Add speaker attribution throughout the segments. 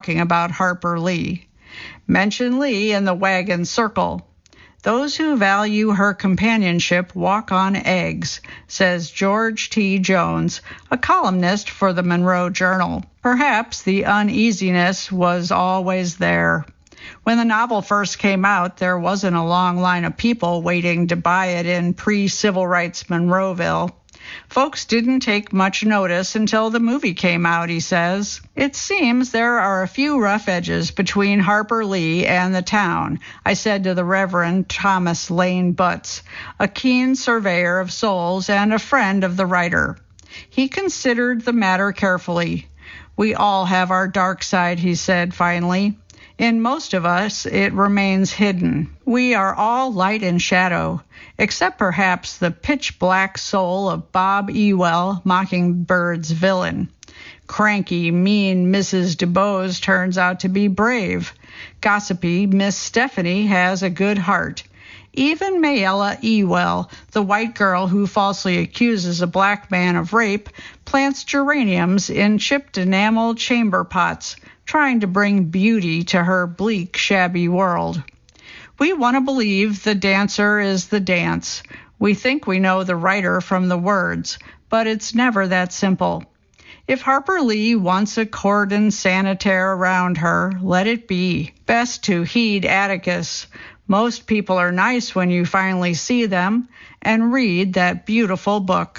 Speaker 1: talking about Harper Lee. Mention Lee in the wagon circle. Those who value her companionship walk on eggs, says George T. Jones, a columnist for the Monroe Journal. Perhaps the uneasiness was always there. When the novel first came out, there wasn't a long line of people waiting to buy it in pre-civil rights Monroeville. Folks didn't take much notice until the movie came out, he says. It seems there are a few rough edges between Harper Lee and the town, I said to the Reverend Thomas Lane Butts, a keen surveyor of souls and a friend of the writer. He considered the matter carefully. We all have our dark side, he said finally. In most of us, it remains hidden. We are all light and shadow, except perhaps the pitch-black soul of Bob Ewell, Mockingbird's villain. Cranky, mean Mrs. DuBose turns out to be brave. Gossipy Miss Stephanie has a good heart. Even Mayella Ewell, the white girl who falsely accuses a black man of rape, plants geraniums in chipped enamel chamber pots, trying to bring beauty to her bleak, shabby world. We want to believe the dancer is the dance. We think we know the writer from the words, but it's never that simple. If Harper Lee wants a cordon sanitaire around her, let it be. Best to heed Atticus. Most people are nice when you finally see them, and read that beautiful book.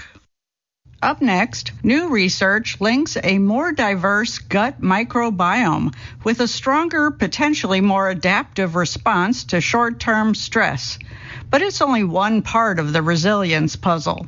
Speaker 1: Up next, new research links a more diverse gut microbiome with a stronger, potentially more adaptive response to short-term stress. But it's only one part of the resilience puzzle.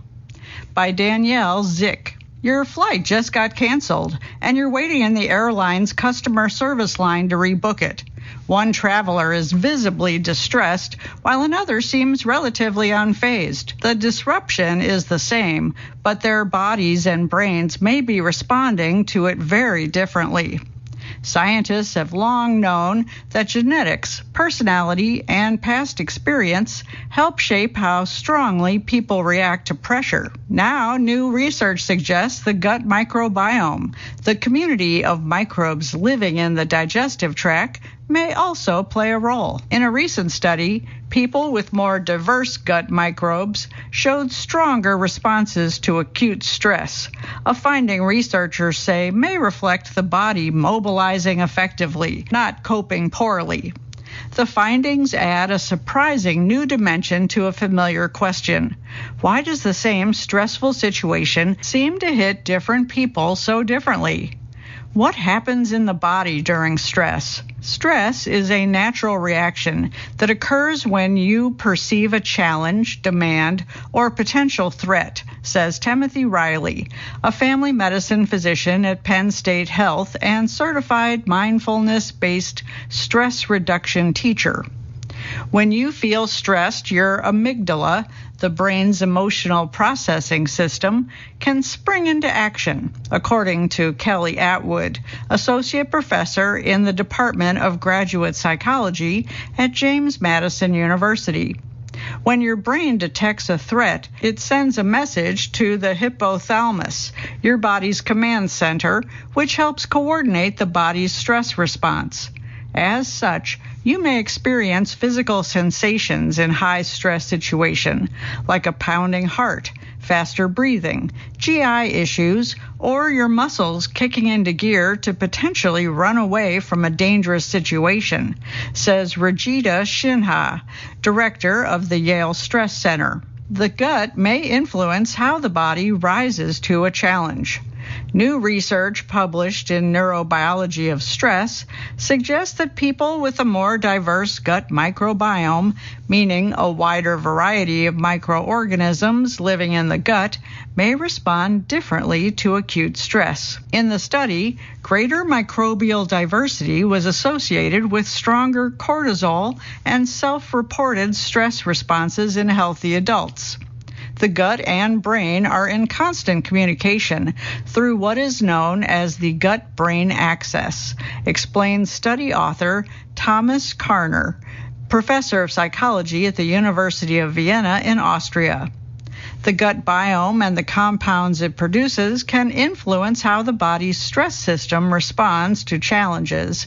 Speaker 1: By Danielle Zick. Your flight just got canceled, and you're waiting in the airline's customer service line to rebook it. One traveler is visibly distressed, while another seems relatively unfazed. The disruption is the same, but their bodies and brains may be responding to it very differently. Scientists have long known that genetics, personality, and past experience help shape how strongly people react to pressure. Now, new research suggests the gut microbiome, the community of microbes living in the digestive tract, may also play a role. In a recent study, people with more diverse gut microbes showed stronger responses to acute stress, a finding researchers say may reflect the body mobilizing effectively, not coping poorly. The findings add a surprising new dimension to a familiar question. Why does the same stressful situation seem to hit different people so differently? What happens in the body during stress? Stress is a natural reaction that occurs when you perceive a challenge, demand, or potential threat, says Timothy Riley, a family medicine physician at Penn State Health and certified mindfulness-based stress reduction teacher. When you feel stressed, your amygdala, the brain's emotional processing system, can spring into action, according to Kelly Atwood, associate professor in the Department of Graduate Psychology at James Madison University. When your brain detects a threat, it sends a message to the hypothalamus, your body's command center, which helps coordinate the body's stress response. As such, you may experience physical sensations in high-stress situation, like a pounding heart, faster breathing, GI issues, or your muscles kicking into gear to potentially run away from a dangerous situation, says Rajita Sinha, director of the Yale Stress Center. The gut may influence how the body rises to a challenge. New research published in Neurobiology of Stress suggests that people with a more diverse gut microbiome, meaning a wider variety of microorganisms living in the gut, may respond differently to acute stress. In the study, greater microbial diversity was associated with stronger cortisol and self-reported stress responses in healthy adults. The gut and brain are in constant communication through what is known as the gut-brain axis, explains study author Thomas Karner, professor of psychology at the University of Vienna in Austria. The gut biome and the compounds it produces can influence how the body's stress system responds to challenges,